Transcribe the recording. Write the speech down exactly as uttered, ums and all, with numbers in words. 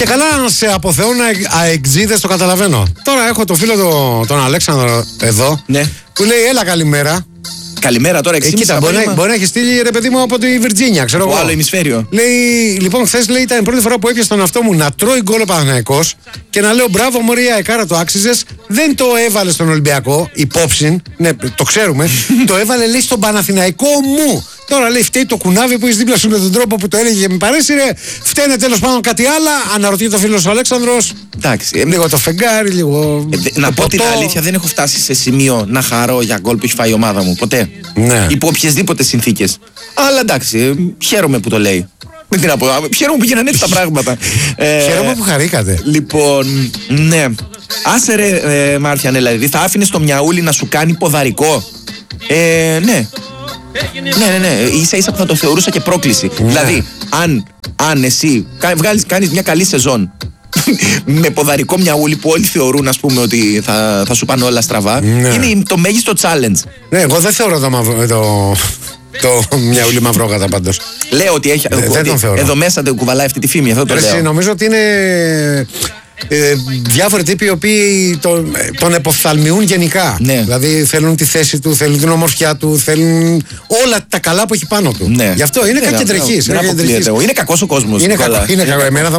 Και καλά σε αποθεώνουν αεξίδες, το καταλαβαίνω. Τώρα έχω το φίλο το, τον Αλέξανδρο εδώ, ναι, που λέει έλα καλημέρα. Καλημέρα τώρα, εξήντα. Ε, κοίτα, μπορεί, να, μπορεί να έχει στείλει ρε παιδί μου από τη Βιρτζίνια, ξέρω εγώ. Άλλο ημισφαίριο. Λέει, λοιπόν, χθες λέει ήταν η πρώτη φορά που έπιασε τον εαυτό μου να τρώει γκολ ο Παναθηναϊκός και να λέω μπράβο, Μωρία, εκάρα το άξιζες. Δεν το έβαλε στον Ολυμπιακό, υπόψη. Ναι, το ξέρουμε. Το έβαλε, λέει, στον Παναθηναϊκό μου. Τώρα λέει φταίει το κουνάβι που είσαι δίπλα σου με τον τρόπο που το έλεγε και με παρέσυρε. Φταίνε τέλος πάντων κάτι άλλο. Αναρωτιέται ο φίλος ο Αλέξανδρος. Εντάξει. Λίγο το φεγγάρι, λίγο. Ε, δε, να πω την αλήθεια, δεν έχω φτάσει σε σημείο να χαρώ για γκολ που έχει φάει η ομάδα μου. Ποτέ. Ναι. Υπό οποιασδήποτε συνθήκες. Αλλά εντάξει, ε, χαίρομαι που το λέει. Δεν τι να πω. Χαίρομαι που γίνανε έτσι τα πράγματα. ε, χαίρομαι που χαρήκατε. Λοιπόν, ναι. Άσε ρε, ε, Μάρτιανε, δηλαδή, θα άφηνε το Μιαούλι να σου κάνει ποδαρικό. Ε, ναι. Ναι, ναι, ναι. Ίσα ίσα που θα το θεωρούσα και πρόκληση. Ναι. Δηλαδή, αν, αν εσύ βγάλεις, κάνεις μια καλή σεζόν με ποδαρικό Μιαούλι που όλοι θεωρούν, ας πούμε, ότι θα, θα σου πάνε όλα στραβά, ναι, είναι το μέγιστο challenge. Ναι, εγώ δεν θεωρώ το, μαυρο, το, το Μιαούλι μαυρόγατα πάντως. Λέω ότι έχει. Ε, ότι εδώ μέσα δεν κουβαλάει αυτή τη φήμη. Αυτό το Εσύ, λέω. Νομίζω ότι είναι. Ε, διάφοροι τύποι οι οποίοι τον, τον εποφθαλμιούν γενικά. Ναι. Δηλαδή θέλουν τη θέση του, θέλουν την ομορφιά του, θέλουν όλα τα καλά που έχει πάνω του. Ναι. Γι' αυτό είναι ναι, κακεντρεχής. Είναι κακός ο κόσμος. Είναι κακό. Εμένα